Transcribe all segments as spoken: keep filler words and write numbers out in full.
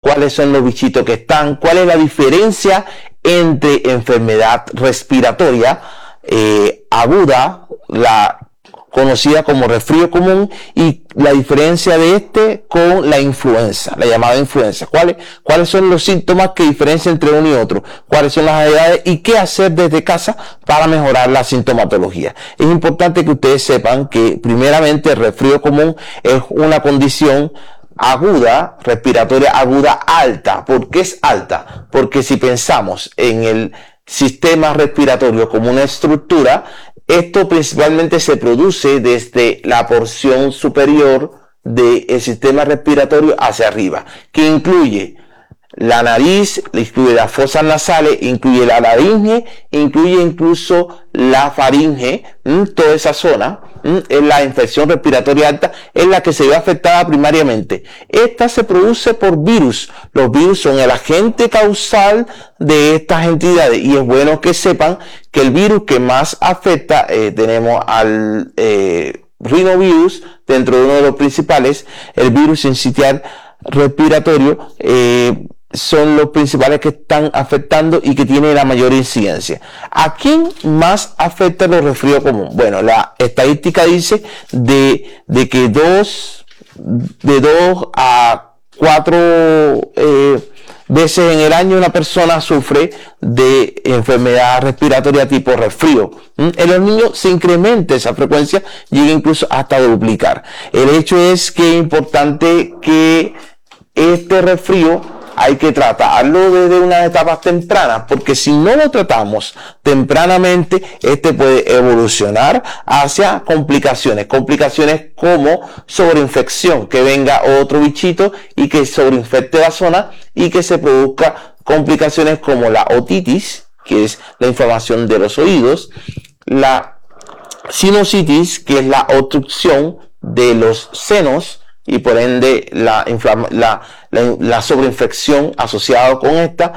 cuáles son los bichitos que están, cuál es la diferencia entre enfermedad respiratoria eh, aguda, la conocida como resfrío común, y la diferencia de este con la influenza, la llamada influenza. ¿Cuáles, cuáles son los síntomas que diferencian entre uno y otro? ¿Cuáles son las edades? ¿Y qué hacer desde casa para mejorar la sintomatología? Es importante que ustedes sepan que primeramente el resfrío común es una condición aguda, respiratoria aguda alta. ¿Por qué es alta? Porque si pensamos en el sistema respiratorio como una estructura, esto principalmente se produce desde la porción superior del sistema respiratorio hacia arriba, que incluye la nariz, incluye las fosas nasales, incluye la laringe, incluye incluso la faringe, ¿m? Toda esa zona ¿m? es la infección respiratoria alta, es la que se ve afectada primariamente. Esta se produce por virus. Los virus son el agente causal de estas entidades, y es bueno que sepan que el virus que más afecta, eh, tenemos al eh, rinovirus dentro de uno de los principales, el virus sincitial respiratorio, eh, son los principales que están afectando y que tienen la mayor incidencia. ¿A quién más afecta los resfríos comunes? Bueno, la estadística dice de, de que dos, de dos a cuatro eh, veces en el año una persona sufre de enfermedad respiratoria tipo resfrío. ¿Mm? En los niños se incrementa esa frecuencia, llega incluso hasta duplicar. El hecho es que es importante que este resfrío hay que tratarlo desde unas etapas tempranas, porque si no lo tratamos tempranamente, este puede evolucionar hacia complicaciones, complicaciones como sobreinfección, que venga otro bichito y que sobreinfecte la zona y que se produzca complicaciones como la otitis, que es la inflamación de los oídos, la sinusitis, que es la obstrucción de los senos, y por ende la, la, la, la sobreinfección asociada con esta,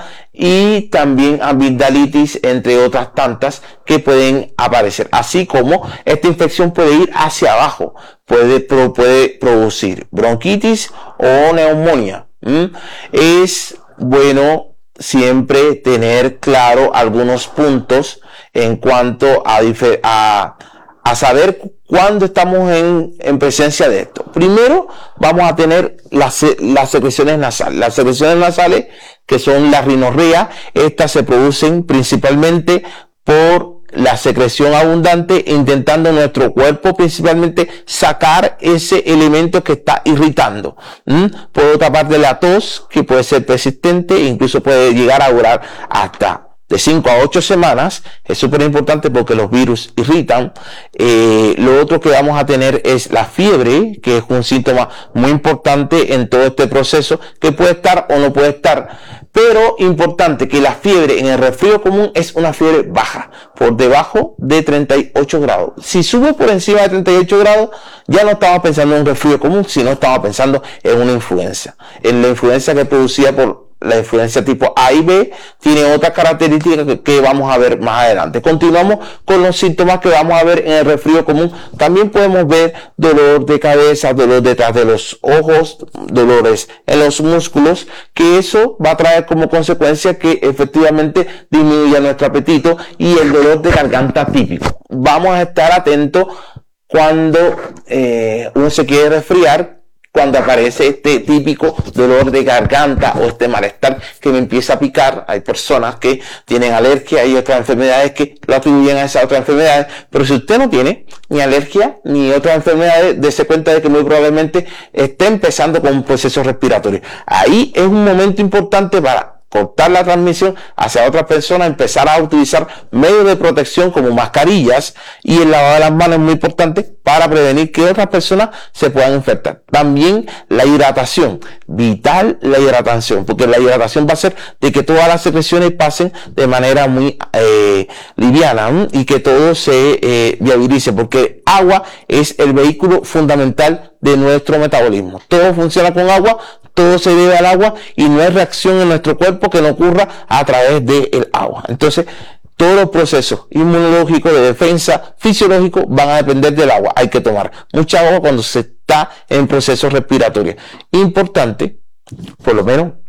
y también amigdalitis, entre otras tantas que pueden aparecer. Así como esta infección puede ir hacia abajo, puede, puede producir bronquitis o neumonía. ¿Mm? Es bueno siempre tener claro algunos puntos en cuanto a, a, a saber cuando estamos en, en presencia de esto. Primero vamos a tener las, las secreciones nasales. Las secreciones nasales, que son la rinorrea, estas se producen principalmente por la secreción abundante, intentando nuestro cuerpo principalmente sacar ese elemento que está irritando. ¿Mm? Por otra parte, la tos, que puede ser persistente, incluso puede llegar a durar hasta de cinco a ocho semanas, es súper importante porque los virus irritan. Eh, lo otro que vamos a tener es la fiebre, que es un síntoma muy importante en todo este proceso, que puede estar o no puede estar. Pero importante que la fiebre en el resfrío común es una fiebre baja, por debajo de treinta y ocho grados. Si sube por encima de treinta y ocho grados, ya no estamos pensando en un resfrío común, sino estamos pensando en una influenza. En la influenza que producida por la influencia tipo A y B, tiene otras características que, que vamos a ver más adelante. Continuamos con los síntomas que vamos a ver en el resfrío común. También podemos ver dolor de cabeza, dolor detrás de los ojos, dolores en los músculos, que eso va a traer como consecuencia que efectivamente disminuya nuestro apetito, y el dolor de garganta típico. Vamos a estar atentos cuando eh, uno se quiere resfriar, cuando aparece este típico dolor de garganta o este malestar que me empieza a picar. Hay personas que tienen alergia, hay otras enfermedades que lo atribuyen a esas otras enfermedades, pero si usted no tiene ni alergia ni otras enfermedades, dése cuenta de que muy probablemente esté empezando con un proceso respiratorio. Ahí es un momento importante para cortar la transmisión hacia otras personas, empezar a utilizar medios de protección como mascarillas, y el lavado de las manos es muy importante para prevenir que otras personas se puedan infectar. También la hidratación, vital la hidratación, porque la hidratación va a hacer de que todas las secreciones pasen de manera muy eh, liviana, ¿m? y que todo se eh, viabilice, porque agua es el vehículo fundamental de nuestro metabolismo. Todo funciona con agua, todo se debe al agua, y no hay reacción en nuestro cuerpo que no ocurra a través del agua. Entonces, todos los procesos inmunológicos, de defensa, fisiológicos, van a depender del agua. Hay que tomar mucha agua cuando se está en procesos respiratorios. Importante, por lo menos